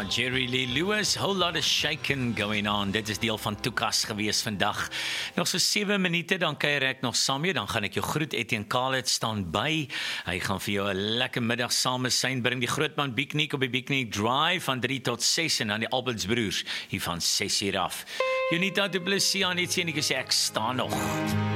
Jerry Lee Lewis, whole lot of shaking going on. Dit is deel van Toekas gewees vandag. Nog so 7 minute, dan kuier ek nog saam mee, dan gaan ek jou groet. Etienne Khaled staan by. Hy gaan vir jou 'n lekker middag saam met sy bring die Grootman Piknik op die Piknik Drive van 3 tot 6 en dan die Alberts broers hier van 6 uur af. Junita Du Plessis aan iets en ek sê ek staan nog.